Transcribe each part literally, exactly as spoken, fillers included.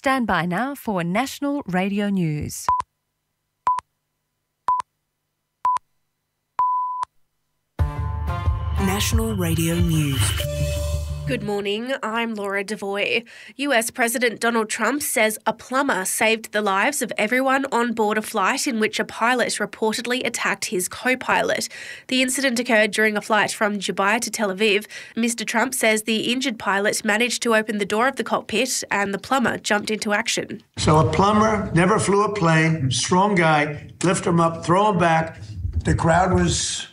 Stand by now for National Radio News. National Radio News. Good morning, I'm Laura Devoy. U S President Donald Trump says a plumber saved the lives of everyone on board a flight in which a pilot reportedly attacked his co-pilot. The incident occurred during a flight from Dubai to Tel Aviv. Mister Trump says the injured pilot managed to open the door of the cockpit and the plumber jumped into action. So a plumber never flew a plane, strong guy, lift him up, throw him back. The crowd was...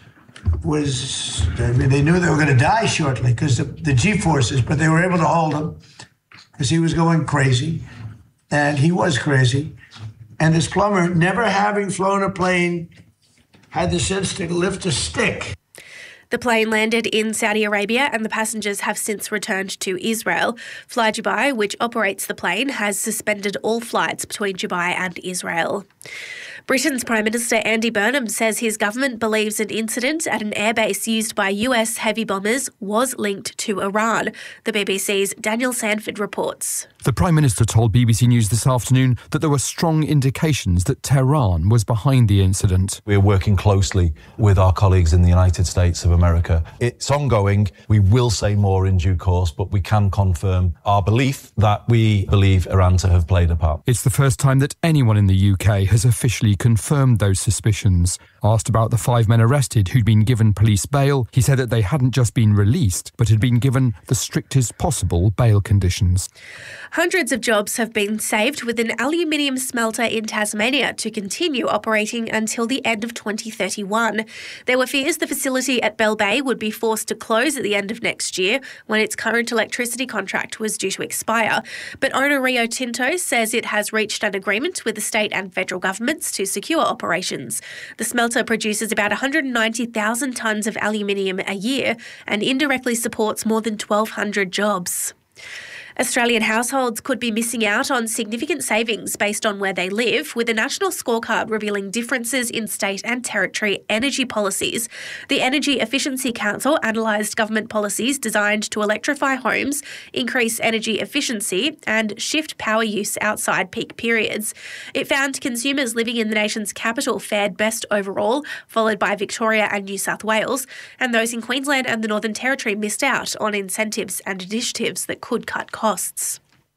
was I mean, they knew they were going to die shortly because the, the G-forces, but they were able to hold him because he was going crazy, and he was crazy. And this plumber, never having flown a plane, had the sense to lift a stick. The plane landed in Saudi Arabia and the passengers have since returned to Israel. Fly Dubai, which operates the plane, has suspended all flights between Dubai and Israel. Britain's Prime Minister Andy Burnham says his government believes an incident at an airbase used by U S heavy bombers was linked to Iran. The B B C's Daniel Sanford reports. The Prime Minister told B B C News this afternoon that there were strong indications that Tehran was behind the incident. We're working closely with our colleagues in the United States of America. It's ongoing. We will say more in due course, but we can confirm our belief that we believe Iran to have played a part. It's the first time that anyone in the U K has officially confirmed those suspicions. Asked about the five men arrested who'd been given police bail, he said that they hadn't just been released, but had been given the strictest possible bail conditions. Hundreds of jobs have been saved with an aluminium smelter in Tasmania to continue operating until the end of twenty thirty-one. There were fears the facility at Bell Bay would be forced to close at the end of next year when its current electricity contract was due to expire. But owner Rio Tinto says it has reached an agreement with the state and federal governments to secure operations. The smelter produces about one hundred ninety thousand tonnes of aluminium a year and indirectly supports more than twelve hundred jobs. Australian households could be missing out on significant savings based on where they live, with a national scorecard revealing differences in state and territory energy policies. The Energy Efficiency Council analysed government policies designed to electrify homes, increase energy efficiency and shift power use outside peak periods. It found consumers living in the nation's capital fared best overall, followed by Victoria and New South Wales, and those in Queensland and the Northern Territory missed out on incentives and initiatives that could cut costs. Costs.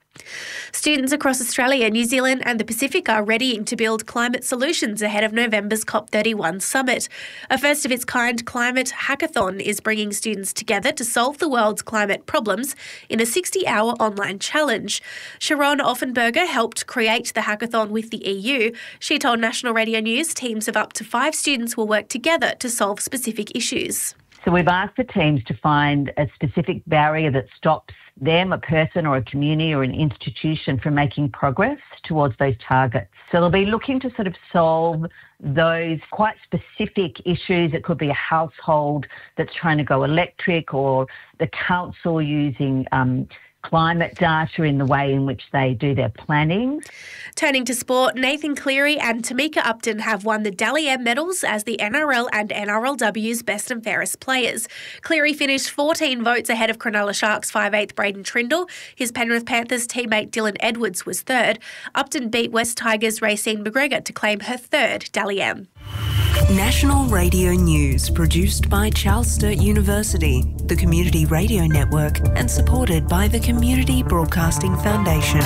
Students across Australia, New Zealand and the Pacific are readying to build climate solutions ahead of November's COP thirty-one summit. A first-of-its-kind climate hackathon is bringing students together to solve the world's climate problems in a sixty-hour online challenge. Sharon Offenberger helped create the hackathon with the E U. She told National Radio News teams of up to five students will work together to solve specific issues. So we've asked the teams to find a specific barrier that stops them, a person or a community or an institution from making progress towards those targets. So they'll be looking to sort of solve those quite specific issues. It could be a household that's trying to go electric or the council using um, climate data in the way in which they do their planning. Turning to sport, Nathan Cleary and Tamika Upton have won the Dally M medals as the N R L and N R L W's best and fairest players. Cleary finished fourteen votes ahead of Cronulla Sharks five eighth Braden Trindle. His Penrith Panthers teammate Dylan Edwards was third. Upton beat West Tigers Racine McGregor to claim her third Dally M. National Radio News, produced by Charles Sturt University, the Community Radio Network, and supported by the Community Broadcasting Foundation.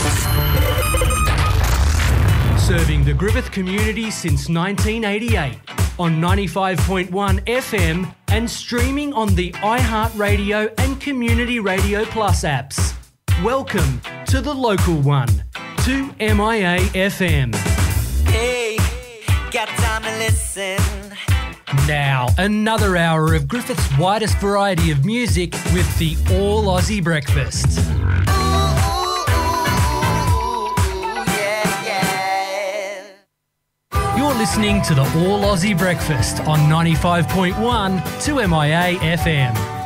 Serving the Griffith community since nineteen eighty-eight on ninety-five point one F M and streaming on the iHeartRadio and Community Radio Plus apps. Welcome to the local one, two M I A F M. Hey, got time to listen. Now, another hour of Griffith's widest variety of music with the All Aussie Breakfast. You're listening to the All Aussie Breakfast on ninety-five point one two M I A F M.